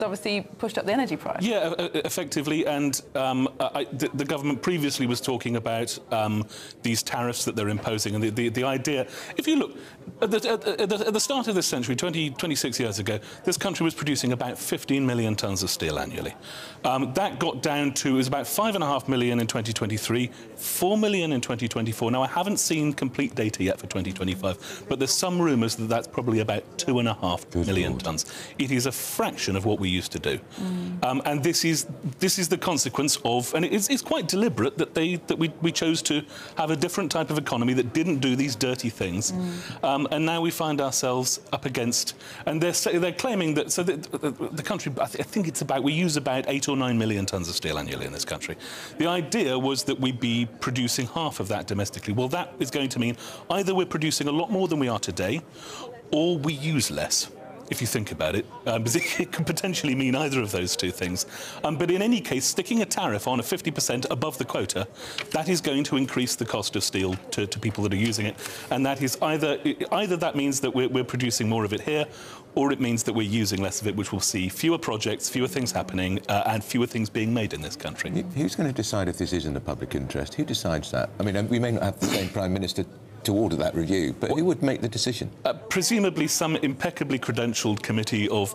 obviously pushed up the energy price. Yeah, effectively, and the government previously was talking about these tariffs that they're imposing, and the idea, if you look, at the start of this century, 26 years ago, this country was producing about 15 million tonnes of steel annually. That got down to, it was about 5.5 million in 2023, 4 million in 2024. Now, I haven't seen complete data yet for 2025, but there's some rumours that that's probably about 2.5 million tonnes. It is a fraction of what we used to do. And this is the consequence of, and it's quite deliberate that we chose to have a different type of economy that didn't do these dirty things. And now we find ourselves up against, and they're claiming that, so the country, I think it's about, we use about 8 or 9 million tonnes of steel annually in this country. The idea was that we'd be producing half of that domestically. Well, that is going to mean either we're producing a lot more than we are today, or we use less, if you think about it. Because it could potentially mean either of those two things. But in any case, sticking a tariff on a 50% above the quota, that is going to increase the cost of steel to people that are using it. And that is either that means that we're producing more of it here, or it means that we're using less of it, which will see fewer projects, fewer things happening, and fewer things being made in this country. Who's going to decide if this is in the public interest? Who decides that? I mean, we may not have the same Prime Minister to order that review, but who would make the decision? Presumably some impeccably credentialed committee of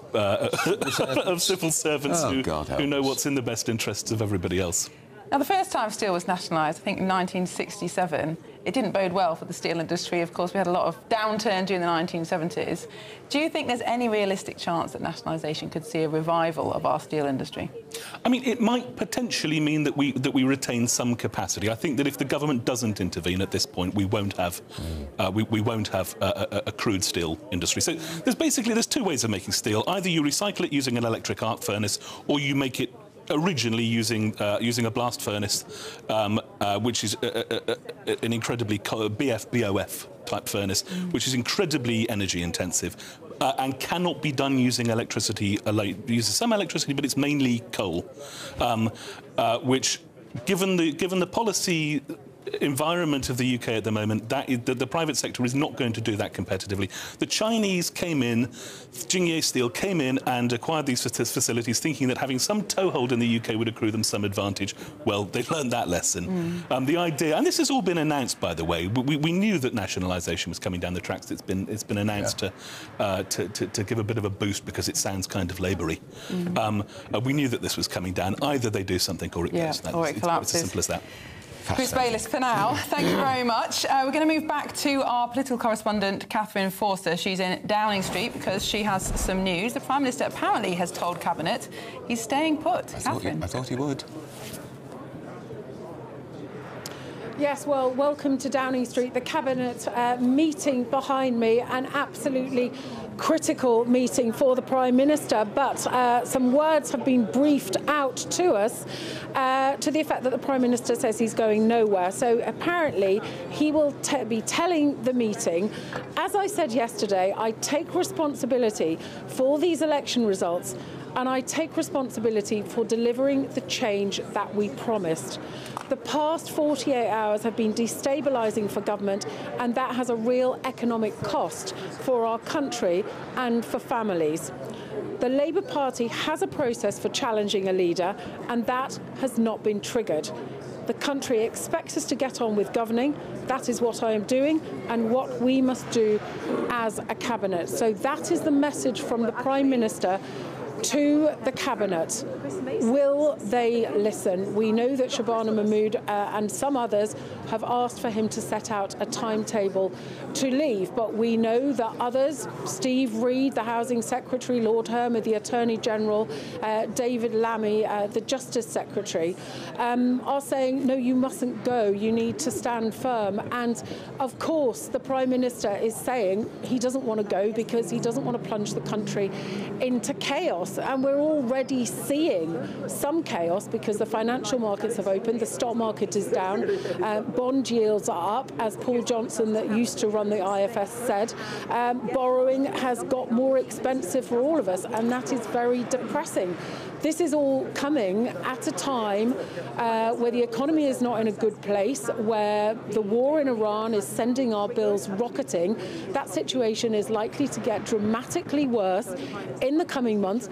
civil servants who know what's in the best interests of everybody else. Now, the first time steel was nationalised, I think in 1967, it didn't bode well for the steel industry. Of course, we had a lot of downturn during the 1970s. Do you think there's any realistic chance that nationalisation could see a revival of our steel industry? I mean, it might potentially mean that we retain some capacity. I think that if the government doesn't intervene at this point, we won't have we won't have a crude steel industry. So there's two ways of making steel. Either you recycle it using an electric arc furnace, or you make it originally using a blast furnace, which is an incredibly BOF type furnace, which is incredibly energy intensive and cannot be done using electricity. It uses some electricity, but it's mainly coal, which, given the policy environment of the UK at the moment, the private sector is not going to do that competitively. The Chinese came in, Jingye Steel came in and acquired these facilities thinking that having some toehold in the UK would accrue them some advantage. Well, they've learned that lesson. The idea, and this has all been announced, by the way, we knew that nationalisation was coming down the tracks. It's been announced to give a bit of a boost because it sounds kind of Laboury. We knew that this was coming down. Either they do something or it goes. Or it collapses. It's as simple as that. Chris Bayliss, for now, thank you very much. We're going to move back to our political correspondent, Catherine Forster. She's in Downing Street because she has some news. The Prime Minister apparently has told Cabinet he's staying put. Catherine. I thought he would. Yes, well, welcome to Downing Street. The Cabinet meeting behind me, an absolutely critical meeting for the Prime Minister, but some words have been briefed out to us to the effect that the Prime Minister says he's going nowhere. So apparently he will be telling the meeting, as I said yesterday, I take responsibility for these election results and I take responsibility for delivering the change that we promised. The past 48 hours have been destabilising for government, and that has a real economic cost for our country and for families. The Labour Party has a process for challenging a leader, and that has not been triggered. The country expects us to get on with governing. That is what I am doing and what we must do as a Cabinet. So that is the message from the Prime Minister to the Cabinet. Will they listen? We know that Shabana Mahmood and some others have asked for him to set out a timetable to leave, but we know that others, Steve Reed, the Housing Secretary, Lord Hermer, the Attorney General, David Lammy, the Justice Secretary, are saying, no, you mustn't go, you need to stand firm. And of course, the Prime Minister is saying he doesn't want to go because he doesn't want to plunge the country into chaos. And we're already seeing some chaos because the financial markets have opened, the stock market is down, bond yields are up, as Paul Johnson, that used to run the IFS, said. Borrowing has got more expensive for all of us, and that is very depressing. This is all coming at a time where the economy is not in a good place, where the war in Iran is sending our bills rocketing. That situation is likely to get dramatically worse in the coming months,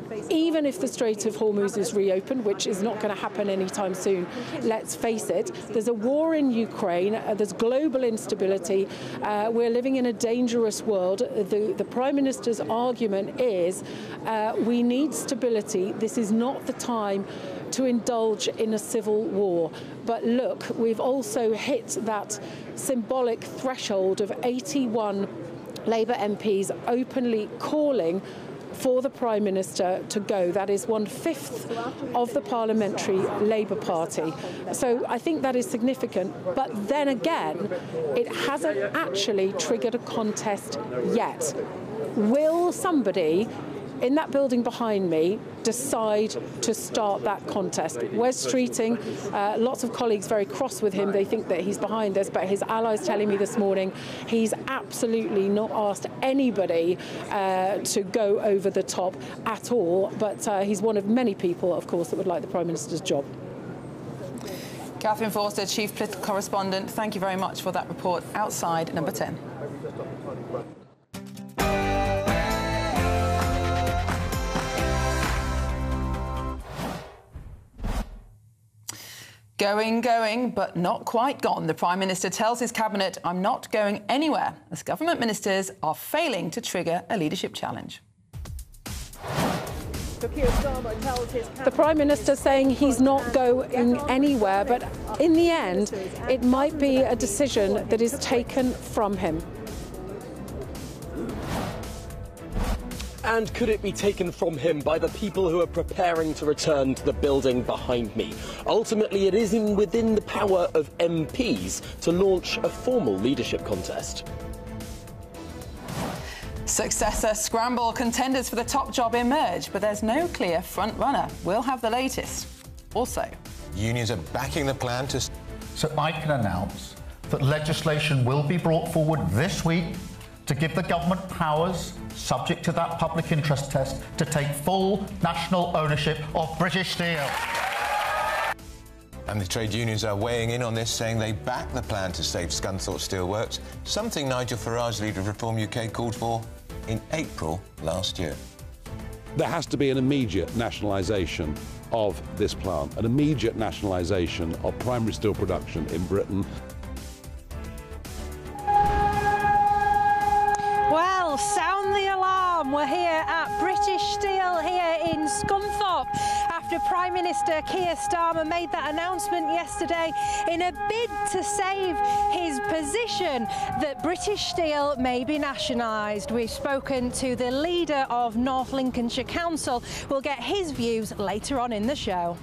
even if the Strait of Hormuz is reopened, which is not going to happen anytime soon, let's face it, there's a war in Ukraine, there's global instability, we're living in a dangerous world. The Prime Minister's argument is we need stability. This is not the time to indulge in a civil war. But look, we've also hit that symbolic threshold of 81 Labour MPs openly calling for the Prime Minister to go. That is 1/5 of the Parliamentary Labour Party. So I think that is significant. But then again, it hasn't actually triggered a contest yet. Will somebody in that building behind me decide to start that contest? Wes Streeting, lots of colleagues very cross with him. They think that he's behind this, but his allies telling me this morning he's absolutely not asked anybody to go over the top at all. But he's one of many people, of course, that would like the Prime Minister's job. Catherine Forster, Chief Political Correspondent, thank you very much for that report outside number 10. Going, but not quite gone. The Prime Minister tells his cabinet, I'm not going anywhere, as government ministers are failing to trigger a leadership challenge. The Prime Minister saying he's not going anywhere, but in the end, it might be a decision that is taken from him. And could it be taken from him by the people who are preparing to return to the building behind me? Ultimately, it is within the power of MPs to launch a formal leadership contest. Successor scramble, contenders for the top job emerge, but there's no clear front runner. We'll have the latest. Also, unions are backing the plan to... So I can announce that legislation will be brought forward this week to give the government powers, subject to that public interest test, to take full national ownership of British Steel. And the trade unions are weighing in on this, saying they back the plan to save Scunthorpe Steelworks, something Nigel Farage, leader of Reform UK, called for in April last year. There has to be an immediate nationalisation of this plant, an immediate nationalisation of primary steel production in Britain. Well, sound the alarm. We're here at British Steel here in Scunthorpe after Prime Minister Keir Starmer made that announcement yesterday in a bid to save his position that British Steel may be nationalised. We've spoken to the leader of North Lincolnshire Council. We'll get his views later on in the show.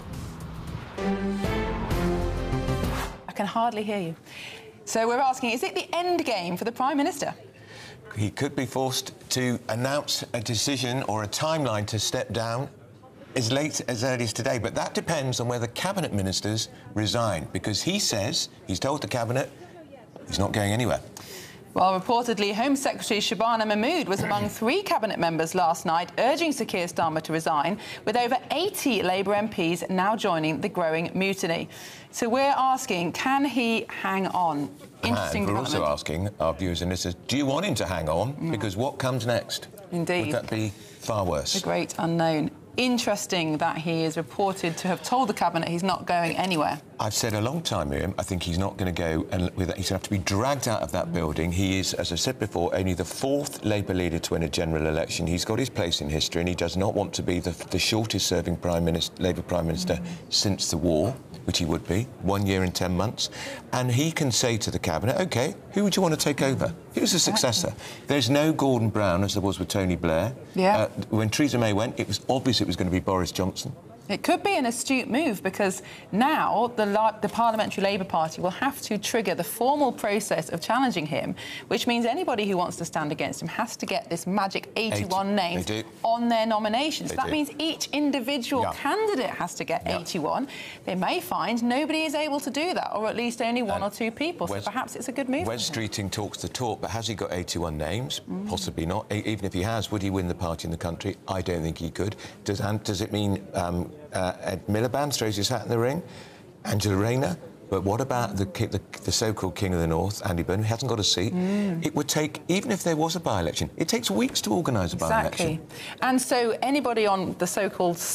I can hardly hear you. So we're asking, is it the end game for the Prime Minister? He could be forced to announce a decision or a timeline to step down as late as early as today. But that depends on whether cabinet ministers resign, because he says, he's told the cabinet, he's not going anywhere. Well, reportedly, Home Secretary Shabana Mahmood was among 3 cabinet members last night urging Sir Keir Starmer to resign, with over 80 Labour MPs now joining the growing mutiny. So we're asking, can he hang on? Interesting and we're development. also asking our viewers and listeners, do you want him to hang on? Because what comes next? Indeed. Would that be far worse? The great unknown. Interesting that he is reported to have told the cabinet he's not going anywhere. I've said a long time, Miriam, I think he's not going to go, and he's going to have to be dragged out of that building. He is, as I said before, only the 4th Labour leader to win a general election. He's got his place in history, and he does not want to be the shortest-serving Labour Prime Minister since the war, which he would be, 1 year and 10 months. And he can say to the cabinet, OK, who would you want to take over? Who's the successor? There's no Gordon Brown, as there was with Tony Blair. Yeah. When Theresa May went, it was obvious it was going to be Boris Johnson. It could be an astute move, because now the Parliamentary Labour Party will have to trigger the formal process of challenging him, which means anybody who wants to stand against him has to get this magic 81 names on their nominations. That means each individual candidate has to get 81. They may find nobody is able to do that, or at least only 1 or 2 people. So perhaps it's a good move. Wes Streeting talks the talk, but has he got 81 names? Possibly not. Even if he has, would he win the party in the country? I don't think he could. Does it mean Ed Miliband throws his hat in the ring? Angela Rayner? But what about the so-called King of the North, Andy Burnham, who hasn't got a seat? It would take, even if there was a by-election, it takes weeks to organise a by-election. Exactly. And so anybody on the so-called